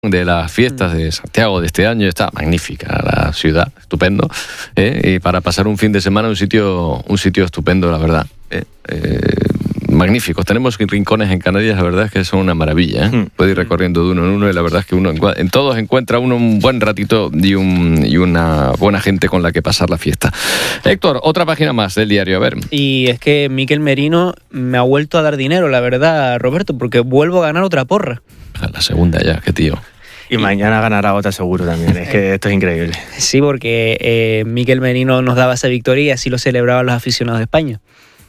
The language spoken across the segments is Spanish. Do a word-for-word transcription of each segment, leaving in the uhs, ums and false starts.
de las fiestas de Santiago de este año. Está magnífica la ciudad, estupendo, ¿eh? Y para pasar un fin de semana un sitio un sitio estupendo, la verdad, ¿eh? Eh, magníficos. Tenemos rincones en Canarias, la verdad es que son una maravilla, ¿eh? Puede ir recorriendo de uno en uno y la verdad es que uno en todos encuentra uno un buen ratito y, un, y una buena gente con la que pasar la fiesta. Héctor, otra página más del diario, a ver. Y es que Mikel Merino me ha vuelto a dar dinero, la verdad, Roberto, porque vuelvo a ganar otra porra. La segunda ya, qué tío. Y mañana ganará otra seguro también, es que esto es increíble. Sí, porque eh, Mikel Merino nos daba esa victoria y así lo celebraban los aficionados de España.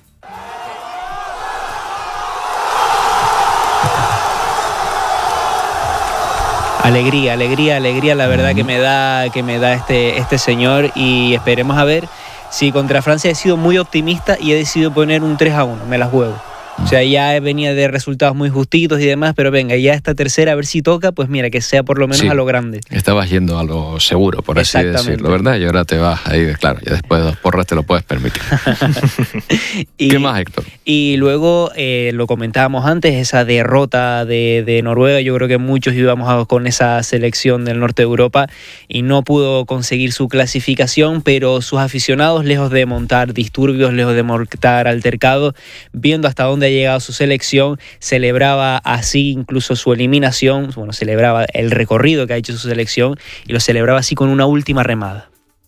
Alegría, alegría, alegría, la verdad que me da, que me da este, este señor, y esperemos a ver si contra Francia he sido muy optimista y he decidido poner un tres a uno, me la juego. O sea, ya venía de resultados muy justitos y demás, pero venga, ya esta tercera, a ver si toca, pues mira, que sea por lo menos sí, a lo grande. Estabas yendo a lo seguro, por así decirlo, ¿verdad? Y ahora te vas ahí, claro, ya después de dos porras te lo puedes permitir. y, ¿Qué más, Héctor? Y luego, eh, lo comentábamos antes, esa derrota de, de Noruega. Yo creo que muchos íbamos a, con esa selección del norte de Europa y no pudo conseguir su clasificación, pero sus aficionados, lejos de montar disturbios, lejos de montar altercados, viendo hasta dónde ha llegado su selección, celebraba así incluso su eliminación, bueno, celebraba el recorrido que ha hecho su selección y lo celebraba así con una última remada.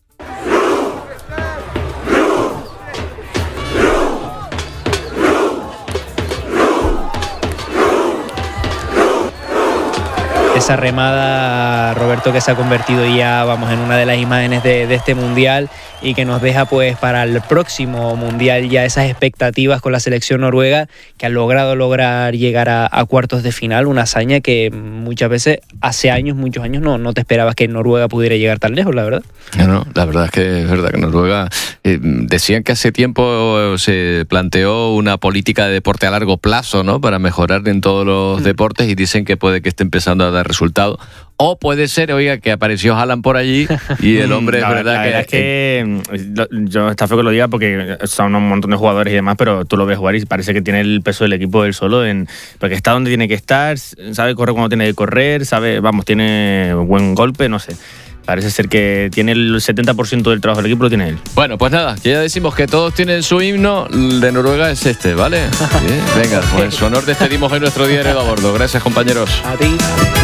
Esa remada, Roberto, que se ha convertido ya, vamos, en una de las imágenes de, de este mundial y que nos deja pues para el próximo mundial ya esas expectativas con la selección noruega, que ha logrado lograr llegar a, a cuartos de final, una hazaña que muchas veces, hace años, muchos años, no, no te esperabas que Noruega pudiera llegar tan lejos, la verdad. No, no, la verdad es que es verdad que Noruega, eh, decían que hace tiempo se planteó una política de deporte a largo plazo, ¿no?, para mejorar en todos los mm. deportes, y dicen que puede que esté empezando a dar resultado. O puede ser, oiga, que apareció Haaland por allí y el hombre la, es verdad la que... verdad es que yo está feo que lo diga porque son un montón de jugadores y demás, pero tú lo ves jugar y parece que tiene el peso del equipo él solo, en, porque está donde tiene que estar, sabe correr cuando tiene que correr, sabe, vamos, tiene buen golpe, no sé. Parece ser que tiene el setenta por ciento del trabajo del equipo, lo tiene él. Bueno, pues nada, que ya decimos que todos tienen su himno, el de Noruega es este, ¿vale? Bien, venga, pues en su honor despedimos hoy nuestro diario de a bordo. Gracias, compañeros. A ti.